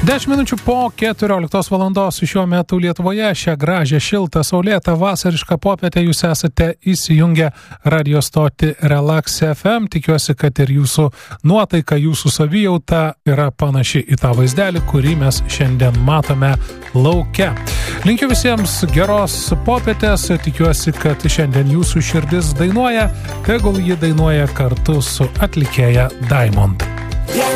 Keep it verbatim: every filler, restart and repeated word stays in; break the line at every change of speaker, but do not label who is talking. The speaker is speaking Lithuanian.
dešimt minučių po keturioliktos valandos šiuo metu Lietuvoje šią gražią, šiltą, saulėtą, vasarišką popietę jūs esate įsijungę radio stotį Relax F M. Tikiuosi, kad ir jūsų nuotaika, jūsų savijauta yra panaši į tą vaizdelį, kurį mes šiandien matome lauke. Linkiu visiems geros popietės, tikiuosi, kad šiandien jūsų širdis dainuoja, tegul ji dainuoja kartu su atlikėja Diamond.